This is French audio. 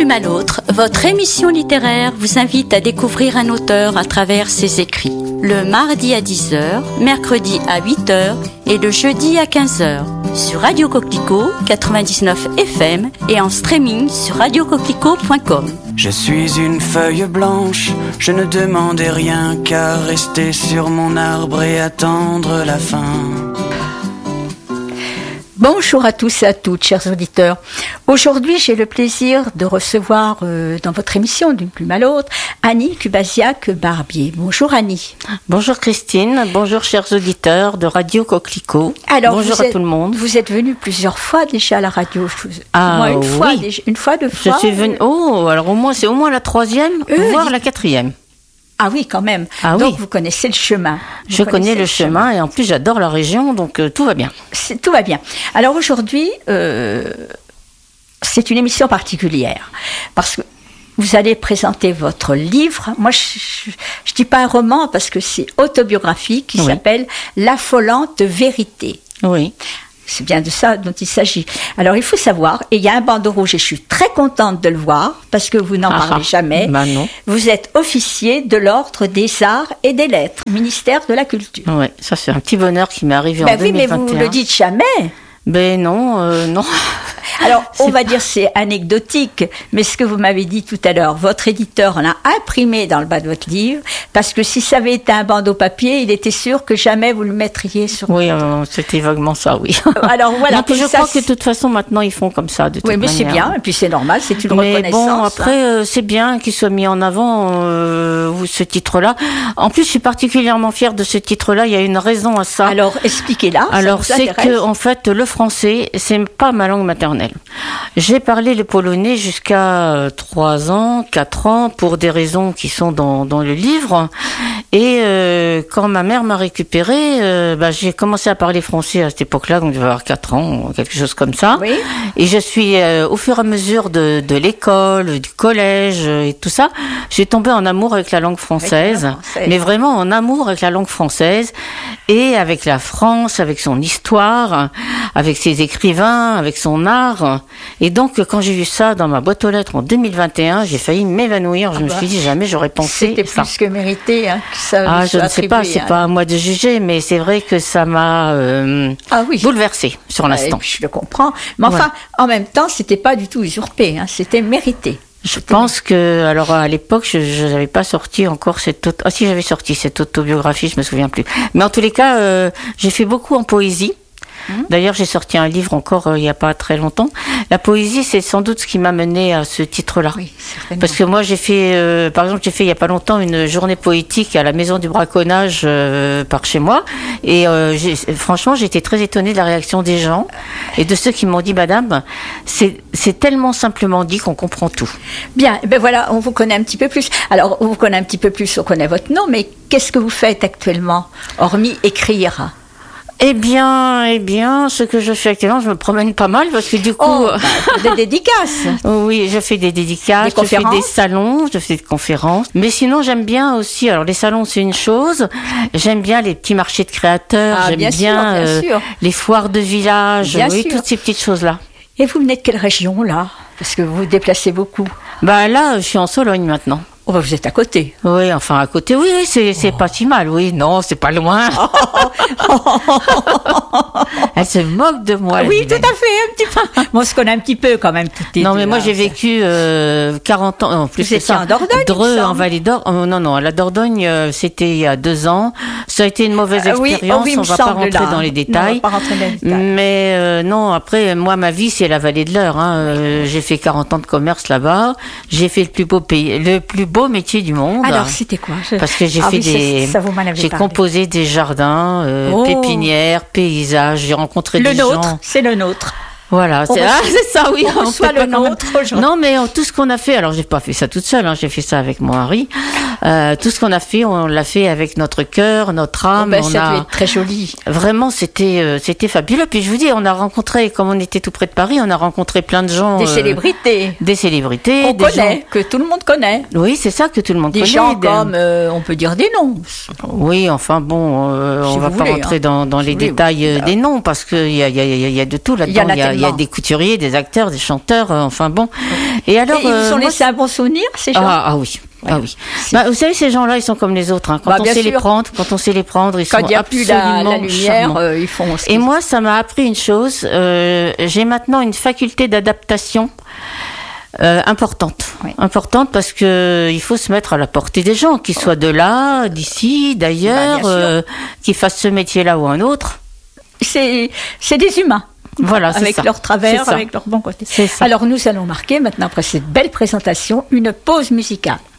plume à l'autre, votre émission littéraire vous invite à découvrir un auteur à travers ses écrits. Le mardi à 10h, mercredi à 8h et le jeudi à 15h. Sur Radio Coquelicot 99 FM et en streaming sur radiocoquelicot.com. Je suis une feuille blanche, je ne demandais rien qu'à rester sur mon arbre et attendre la fin. Bonjour à tous et à toutes, chers auditeurs. Aujourd'hui, j'ai le plaisir de recevoir dans votre émission d'une plume à l'autre, Annie Kubasiak-Barbier. Bonjour Annie. Bonjour Christine, bonjour chers auditeurs de Radio Coquelicot. Alors, bonjour à tout le monde. Vous êtes venue plusieurs fois déjà à la radio. Ah une oui. fois, déjà, une fois, deux fois. Je suis venue. Alors c'est au moins la 3e, voire la 4e. Ah oui, quand même. Ah donc oui. Vous connaissez le chemin. Je connais le chemin et en plus j'adore la région, donc tout va bien. Tout va bien. Alors aujourd'hui, c'est une émission particulière parce que vous allez présenter votre livre. Moi, je dis pas un roman parce que c'est autobiographique qui s'appelle L'affolante vérité. Oui. C'est bien de ça dont il s'agit. Alors, il faut savoir, et il y a un bandeau rouge, et je suis très contente de le voir, parce que vous n'en parlez jamais. Bah non. Vous êtes officier de l'Ordre des Arts et des Lettres, ministère de la Culture. Oui, ça c'est un petit bonheur qui m'est arrivé en 2021. Oui, mais vous ne le dites jamais. Ben non, non. Alors, on va dire c'est anecdotique, mais ce que vous m'avez dit tout à l'heure, votre éditeur en a imprimé dans le bas de votre livre, parce que si ça avait été un bandeau papier, il était sûr que jamais vous le mettriez sur... Oui, c'était vaguement ça, oui. Alors voilà. Non, puis je crois que de toute façon, maintenant, ils font comme ça, de toute manière. Oui, mais c'est bien, et puis c'est normal, c'est une mais reconnaissance. Bon, après, c'est bien qu'il soit mis en avant, ce titre-là. En plus, je suis particulièrement fière de ce titre-là, il y a une raison à ça. Alors, expliquez-la. Alors, c'est que, en fait, le français, c'est pas ma langue maternelle. J'ai parlé le polonais jusqu'à 3 ans, 4 ans, pour des raisons qui sont dans le livre. Et quand ma mère m'a récupérée, j'ai commencé à parler français à cette époque-là, donc je devais avoir 4 ans, quelque chose comme ça. Oui. Et je suis, au fur et à mesure de l'école, du collège et tout ça, j'ai tombé en amour avec la langue française. Mais vraiment en amour avec la langue française et avec la France, avec son histoire, avec ses écrivains, avec son art. Et donc, quand j'ai vu ça dans ma boîte aux lettres en 2021, j'ai failli m'évanouir. Je me suis dit, jamais j'aurais pensé C'était ça. plus que mérité, hein, que ça Ah, je ne sais pas, c'est pas à moi de juger, mais c'est vrai que ça m'a bouleversée sur l'instant. Je le comprends. Mais enfin, en même temps, c'était pas du tout usurpé, hein, c'était mérité. Je pense que, alors à l'époque, je n'avais pas sorti encore si j'avais sorti cette autobiographie, je me souviens plus. Mais en tous les cas, j'ai fait beaucoup en poésie. D'ailleurs, j'ai sorti un livre encore il n'y a pas très longtemps. La poésie, c'est sans doute ce qui m'a mené à ce titre-là. Oui, certainement. Parce que moi, j'ai fait, par exemple, il n'y a pas longtemps une journée poétique à la Maison du Braconnage par chez moi. Et franchement, j'ai été très étonnée de la réaction des gens et de ceux qui m'ont dit, madame, c'est tellement simplement dit qu'on comprend tout. Bien, ben voilà, on vous connaît un petit peu plus. Alors, on vous connaît un petit peu plus, on connaît votre nom, mais qu'est-ce que vous faites actuellement, hormis écrire ? Eh bien, ce que je fais actuellement, je me promène pas mal parce que du coup... des dédicaces. Oui, je fais des dédicaces, je fais des salons, je fais des conférences. Mais sinon, j'aime bien aussi, alors les salons, c'est une chose. J'aime bien les petits marchés de créateurs, j'aime bien les foires de village, toutes ces petites choses-là. Et vous venez de quelle région, là ? Parce que vous vous déplacez beaucoup. Là, je suis en Sologne maintenant. Oh, vous êtes à côté. Oui, enfin à côté, oui, c'est pas si mal, oui. Non, c'est pas loin. Elle se moque de moi. Oui, tout à fait, un petit peu. Bon, on se connaît un petit peu quand même. Non, mais moi j'ai vécu 40 ans, en plus vous étiez en Dordogne, Dreux, en Vallée d'Or. Non, à la Dordogne, c'était il y a 2 ans. Ça a été une mauvaise expérience, on va pas rentrer dans les détails. Mais non, après, moi, ma vie, c'est la Vallée de l'Eure. J'ai fait 40 ans de commerce là-bas. J'ai fait le plus beau métier du monde. Alors, c'était quoi ? Parce que j'ai composé des jardins, pépinières, paysages, j'ai rencontré des gens. C'est le nôtre. Voilà, c'est ça, oui. On reçoit le nôtre aujourd'hui. Non, mais tout ce qu'on a fait, alors j'ai pas fait ça toute seule, j'ai fait ça avec mon mari. Tout ce qu'on a fait, on l'a fait avec notre cœur, notre âme. Ça devait être très joli. Vraiment, c'était fabuleux. Puis je vous dis, on a rencontré, comme on était tout près de Paris, on a rencontré plein de gens. Des célébrités. Des célébrités. On connaît, que tout le monde connaît. Oui, c'est ça, que tout le monde connaît. Des gens comme, on peut dire des noms. Oui, enfin bon, on va pas rentrer dans les détails des noms, parce qu'il y a de tout là-dedans. Il y a des couturiers, des acteurs, des chanteurs, enfin bon. Et alors, ils vous ont laissé un bon souvenir, ces gens? Ah oui. Ouais. Ah oui. Vous savez, ces gens-là, ils sont comme les autres. Hein. Quand on sait les prendre, ils sont absolument charmants. Quand il n'y a plus la lumière, ils font. Et moi, ça m'a appris une chose. J'ai maintenant une faculté d'adaptation importante. Oui. Importante parce que il faut se mettre à la portée des gens, qu'ils soient de là, d'ici, d'ailleurs, qu'ils fassent ce métier-là ou un autre. C'est des humains. Voilà, avec ça. leurs travers, avec leurs bons côtés. Alors nous allons marquer maintenant, après cette belle présentation, une pause musicale.